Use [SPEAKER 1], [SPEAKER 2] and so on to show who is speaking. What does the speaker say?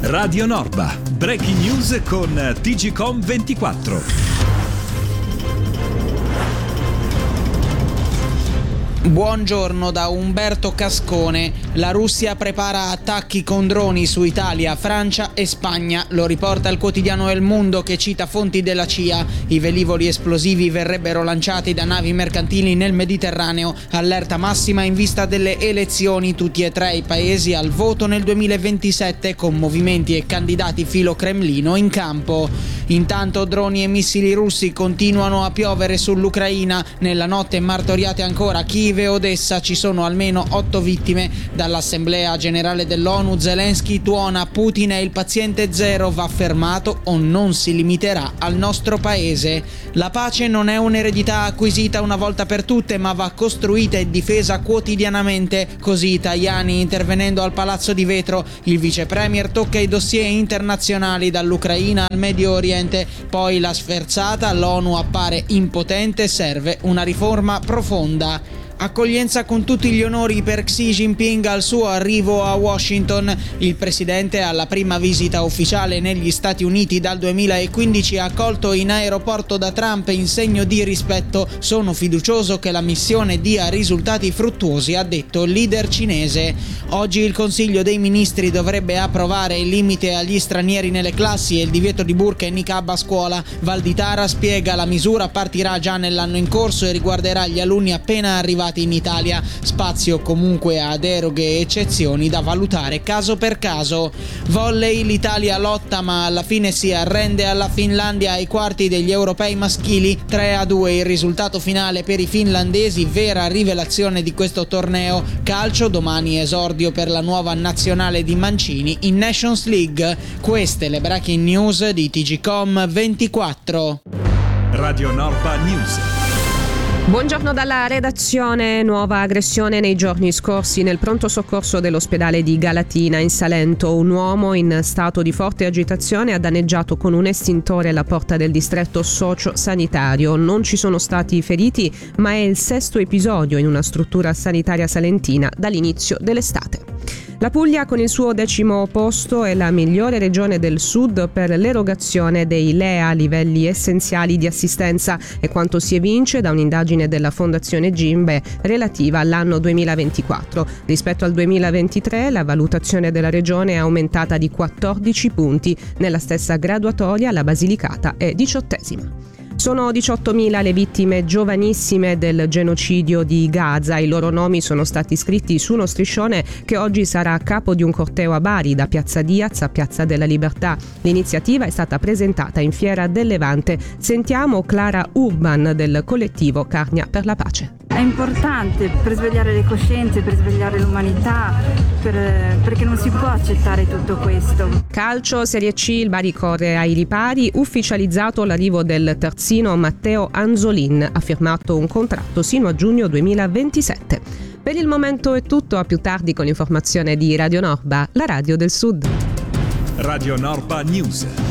[SPEAKER 1] Radio Norba, breaking news con TGCom24.
[SPEAKER 2] Buongiorno da Umberto Cascone. La Russia prepara attacchi con droni su Italia, Francia e Spagna. Lo riporta il quotidiano El Mundo, che cita fonti della CIA. I velivoli esplosivi verrebbero lanciati da navi mercantili nel Mediterraneo. Allerta massima in vista delle elezioni. Tutti e tre i paesi al voto nel 2027, con movimenti e candidati filo Cremlino in campo. Intanto droni e missili russi continuano a piovere sull'Ucraina. Nella notte martoriate ancora Kiev e Odessa. Ci sono almeno 8 vittime. Dall'Assemblea Generale dell'ONU Zelensky tuona: Putin è il paziente zero, va fermato o non si limiterà al nostro paese. La pace non è un'eredità acquisita una volta per tutte, ma va costruita e difesa quotidianamente. Così Tajani, intervenendo al Palazzo di Vetro. Il vice premier tocca i dossier internazionali, dall'Ucraina al Medio Oriente. Poi la sferzata: l'ONU appare impotente, serve una riforma profonda. Accoglienza con tutti gli onori per Xi Jinping al suo arrivo a Washington. Il presidente, alla prima visita ufficiale negli Stati Uniti dal 2015, accolto in aeroporto da Trump in segno di rispetto. Sono fiducioso che la missione dia risultati fruttuosi, ha detto il leader cinese. Oggi il Consiglio dei Ministri dovrebbe approvare il limite agli stranieri nelle classi e il divieto di burqa e niqab a scuola. Valditara spiega: la misura partirà già nell'anno in corso e riguarderà gli alunni appena arrivati in Italia. Spazio comunque a deroghe e eccezioni da valutare caso per caso. Volley: l'Italia lotta ma alla fine si arrende alla Finlandia ai quarti degli europei maschili. 3-2 il risultato finale per i finlandesi, vera rivelazione di questo torneo. Calcio: domani esordio per la nuova nazionale di Mancini in Nations League. Queste le breaking news di TGCom24.
[SPEAKER 1] Radio Norba News.
[SPEAKER 3] Buongiorno dalla redazione. Nuova aggressione nei giorni scorsi nel pronto soccorso dell'ospedale di Galatina in Salento. Un uomo in stato di forte agitazione ha danneggiato con un estintore la porta del distretto socio-sanitario. Non ci sono stati feriti, ma è il 6º episodio in una struttura sanitaria salentina dall'inizio dell'estate. La Puglia, con il suo 10° posto, è la migliore regione del sud per l'erogazione dei LEA, livelli essenziali di assistenza, è quanto si evince da un'indagine della Fondazione Gimbe relativa all'anno 2024. Rispetto al 2023 la valutazione della regione è aumentata di 14 punti. Nella stessa graduatoria la Basilicata è 18ª. Sono 18.000 le vittime giovanissime del genocidio di Gaza. I loro nomi sono stati scritti su uno striscione che oggi sarà a capo di un corteo a Bari, da Piazza Diaz a Piazza della Libertà. L'iniziativa è stata presentata in Fiera del Levante. Sentiamo Clara Urban del collettivo Carnia per la Pace.
[SPEAKER 4] È importante per svegliare le coscienze, per svegliare l'umanità, perché non si può accettare tutto questo.
[SPEAKER 3] Calcio, Serie C, il Bari corre ai ripari, ufficializzato l'arrivo del terzino Matteo Anzolin, ha firmato un contratto sino a giugno 2027. Per il momento è tutto, a più tardi con l'informazione di Radio Norba, la radio del Sud.
[SPEAKER 1] Radio Norba News.